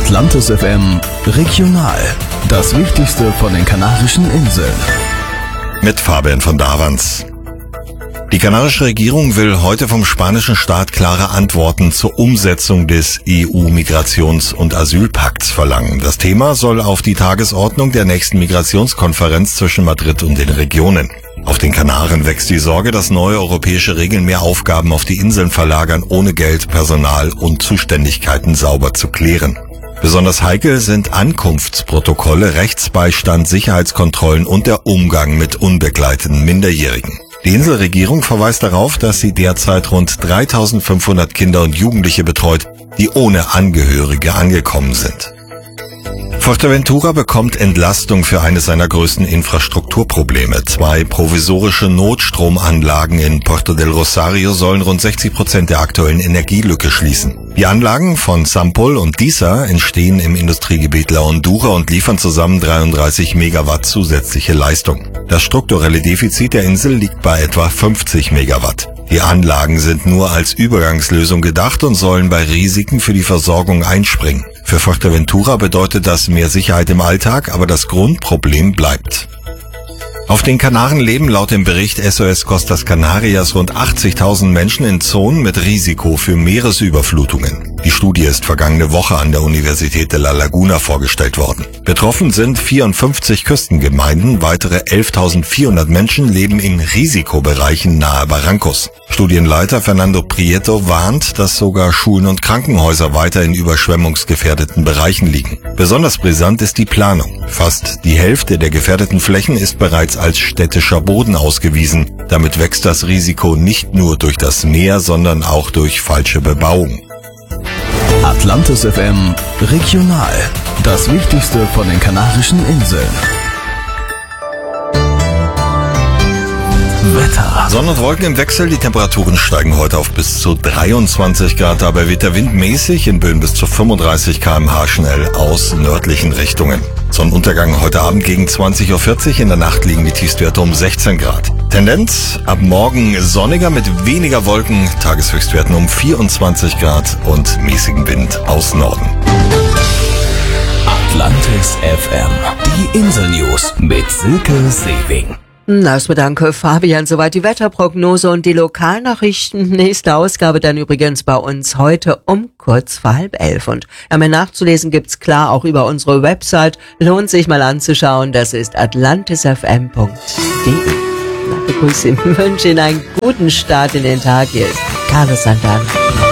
Atlantis FM Regional. Das Wichtigste von den Kanarischen Inseln. Mit Fabian von Davans. Die kanarische Regierung will heute vom spanischen Staat klare Antworten zur Umsetzung des EU-Migrations- und Asylpakts verlangen. Das Thema soll auf die Tagesordnung der nächsten Migrationskonferenz zwischen Madrid und den Regionen. Auf den Kanaren wächst die Sorge, dass neue europäische Regeln mehr Aufgaben auf die Inseln verlagern, ohne Geld, Personal und Zuständigkeiten sauber zu klären. Besonders heikel sind Ankunftsprotokolle, Rechtsbeistand, Sicherheitskontrollen und der Umgang mit unbegleiteten Minderjährigen. Die Inselregierung verweist darauf, dass sie derzeit rund 3.500 Kinder und Jugendliche betreut, die ohne Angehörige angekommen sind. Fuerteventura bekommt Entlastung für eines seiner größten Infrastrukturprobleme. 2 provisorische Notstromanlagen in Puerto del Rosario sollen rund 60% der aktuellen Energielücke schließen. Die Anlagen von Sampol und Disa entstehen im Industriegebiet La Hondura und liefern zusammen 33 Megawatt zusätzliche Leistung. Das strukturelle Defizit der Insel liegt bei etwa 50 Megawatt. Die Anlagen sind nur als Übergangslösung gedacht und sollen bei Risiken für die Versorgung einspringen. Für Fuerteventura bedeutet das mehr Sicherheit im Alltag, aber das Grundproblem bleibt. Auf den Kanaren leben laut dem Bericht SOS Costas Canarias rund 80.000 Menschen in Zonen mit Risiko für Meeresüberflutungen. Die Studie ist vergangene Woche an der Universität de La Laguna vorgestellt worden. Betroffen sind 54 Küstengemeinden, weitere 11.400 Menschen leben in Risikobereichen nahe Barrancos. Studienleiter Fernando Prieto warnt, dass sogar Schulen und Krankenhäuser weiter in überschwemmungsgefährdeten Bereichen liegen. Besonders brisant ist die Planung. Fast die Hälfte der gefährdeten Flächen ist bereits als städtischer Boden ausgewiesen. Damit wächst das Risiko nicht nur durch das Meer, sondern auch durch falsche Bebauung. Atlantis FM Regional. Das Wichtigste von den Kanarischen Inseln. Wetter. Sonne und Wolken im Wechsel, die Temperaturen steigen heute auf bis zu 23 Grad, dabei weht der Wind mäßig, in Böen bis zu 35 km/h schnell aus nördlichen Richtungen. Sonnenuntergang heute Abend gegen 20:40 Uhr, in der Nacht liegen die Tiefstwerte um 16 Grad. Tendenz ab morgen sonniger mit weniger Wolken, Tageshöchstwerten um 24 Grad und mäßigen Wind aus Norden. Atlantis FM. Die Insel-News mit Silke Sewing. Das bedanke Fabian. Soweit die Wetterprognose und die Lokalnachrichten. Nächste Ausgabe dann übrigens bei uns heute um kurz vor 10:30. Und mehr nachzulesen gibt's klar auch über unsere Website. Lohnt sich mal anzuschauen. Das ist atlantisfm.de. Ich wünsche Ihnen einen guten Start in den Tag. Hier ist Carlos Santana.